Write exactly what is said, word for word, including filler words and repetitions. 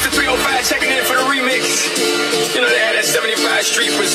Mister three oh five checking in for the remix. You know, they had that seventy-five Street present.